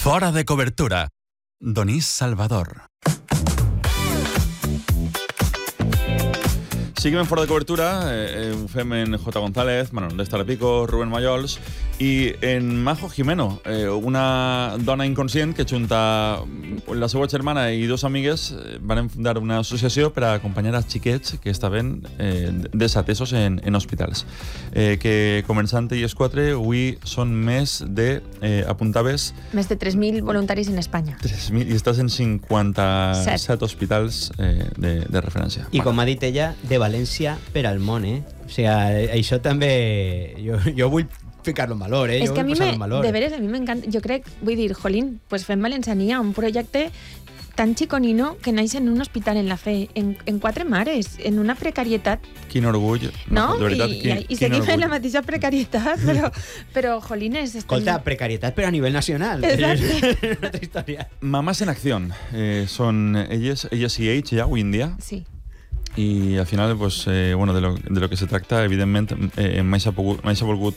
Fora de cobertura. Donís Salvador. Seguim fora de cobertura, ho fem en J. González, Manuel Estarapico, Rubén Mallols i en Majo Jimeno, una dona inconscient que junta la seva germana i dos amigues van fundar una associació per a acompanyar els xiquets que estaven desatesos en hospitals. Que començant ells quatre, avui són més de, apuntaves... Més de 3.000 voluntaris en Espanya. 3.000, i estàs en 57 hospitals de referència. I com ha dit ella, de València per al món, O sigui, això també... Jo vull ficar-lo en valor, És jo que a mi, valor. de veres, a mi m'encanta. Jo crec, vull dir, jolín, pues fem Valenciania, un projecte tan xiconino que naix en un hospital en la fe, en quatre mares, en una precarietat. Quin orgull. No? De veritat, I seguim fent la mateixa precarietat, però jolines... Escolta, precarietat però a nivell nacional. Exacte. Una altra història. Mamás en acción. Són elles i ells ja, avui en dia. Sí. I al final, pues, bueno, de lo que se tracta, evidentment, mai s'ha volgut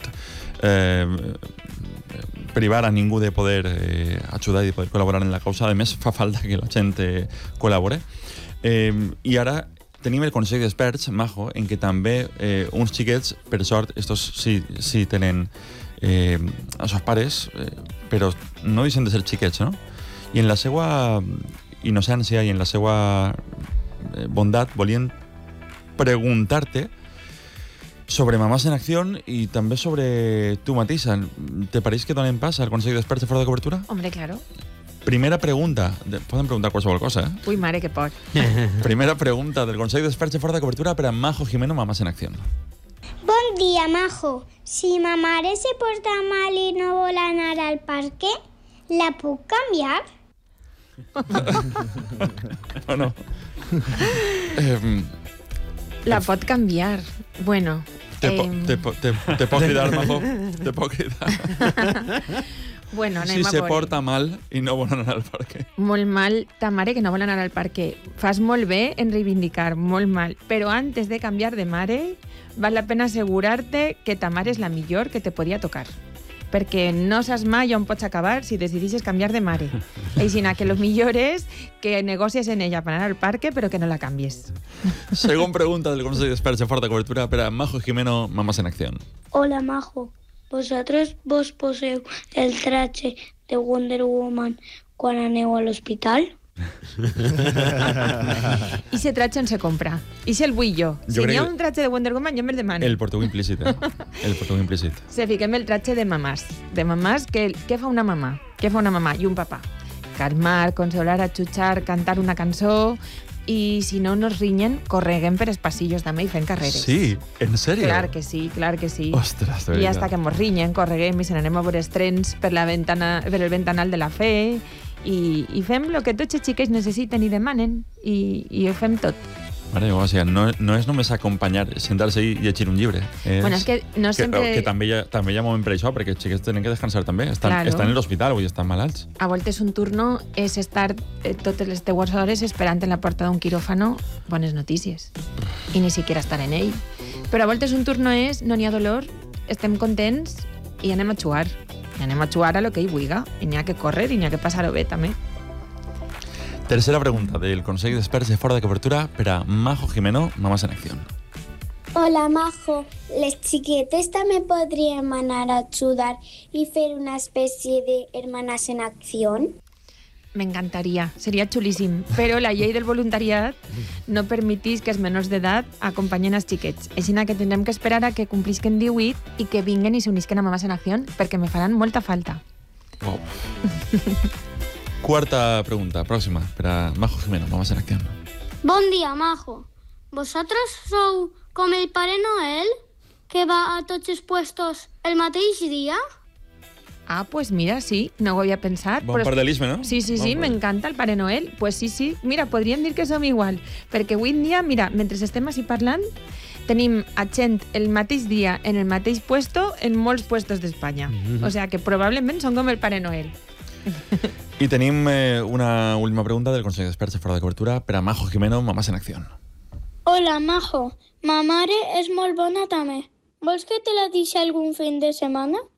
privar a ningú de poder ajudar i de poder col·laborar en la causa. A més, fa falta que la gent col·labore. I ara tenim el Consell d'Experts, Majo, en què també uns xiquets, per sort, estos sí tenen els seus pares, però no deixen de ser xiquets, no? I en la seva innocència i en la seva bondat volien preguntar-te sobre Mamás en Acción i també sobre tu mateixa. Te pareix que donem pas al Consell d'Experts de Fora de Cobertura? Hombre, claro. Primera pregunta. Poden preguntar qualsevol cosa, Ui, mare, que pot. Primera pregunta del Consell d'Experts de Fora de Cobertura per a Majo Jimeno, Mamás en Acción. Bon dia, Majo. Si ma mare se porta mal i no vol anar al parque, la puc canviar? Bueno... La pot canviar. Bueno... Te pot cridar, Majo? Te pot cridar? Bueno, anem si a se veure. porta mal i no vol anar al parque. Molt mal ta mare que no vol anar al parque. Fas molt bé en reivindicar, molt mal. Però antes de canviar de mare, val la pena assegurar-te que ta mare és la millor que te podia tocar. Perquè no saps mai on pots acabar si decidixes canviar de mare. Així que lo millor és que negocies en ella per anar al parque, però que no la canvies. Según pregunta del Consell d'Experts de Fora de Cobertura per a Majo Jimeno, Mamás en Acción. Hola, Majo. Vosaltres vos poseu el traje de Wonder Woman quan aneu a l'hospital? I si traje on se compra? I si el vull jo? Si n'hi ha un traje de Wonder Woman, jo me'l demano. El portuguès implícit, El portuguès implícit. Se fiquem el traje de mamàs. De mamàs, què fa una mamà? Què fa una mamà i un papà? Calmar, consolar, atxutxar, cantar una cançó... I si no nos riñen, correguem per els passillos també i fem carreres. Sí, en sèrio? Clar que sí, clar que sí. Ostres, de veritat. I hasta que mos riñen, correguem i se n'anem a veure els trens per el ventanal de la fe i fem el que tots els xiquets necessiten i demanen i ho fem tot. Mare meva, o sigui, no és només acompanyar, sentar-se i llegir un llibre. Bueno, és que no sempre... Que també hi ha moment per això, perquè els xiquets tenen que descansar també. Estan en l'hospital, avui estan malalts. A voltes un turno és estar totes les teues hores esperant en la porta d'un quiròfano bones notícies. I ni siquiera estar en ell. Però a voltes un turno és, no n'hi ha dolor, estem contents i anem a jugar. I anem a jugar a lo que hi vulga. I n'hi ha que córrer i n'hi ha que passar-ho bé també. Tercera pregunta del Consell d'Experts de Fora de Cobertura per a Majo Jimeno, Mamás en Acción. Hola, Majo. Les xiquetes també podríem anar a ajudar i fer una espècie de hermanas en acción? M'encantaria, seria xulíssim, però la llei del voluntariat no permetís que els menors d'edat acompanyen els xiquets. Així que tindrem que esperar a que complisquen 18 i que vinguen i s'unisquen a Mamás en Acción, perquè me faran molta falta. Wow. Cuarta pregunta, próxima, per a Majo Jimeno, Mamás en Acción. Bon dia, Majo. Vosaltres sou com el Pare Noel, que va a tots els puestos el mateix dia? Ah, pues mira, sí, no ho havia pensat. Bon pardelisme, no? Sí, m'encanta el Pare Noel. Pues sí, mira, podríem dir que som igual, perquè avui en dia, mira, mentre estem així parlant, tenim a gent el mateix dia en el mateix puesto en molts puestos d'Espanya. O sea que probablement són com el Pare Noel. I tenim una última pregunta del Consell d'Experts de Fora de Cobertura per a Majo Jimeno, Mamás en Acción. Hola, Majo. Ma mare és molt bona també. Vols que te la deixi algun fin de setmana?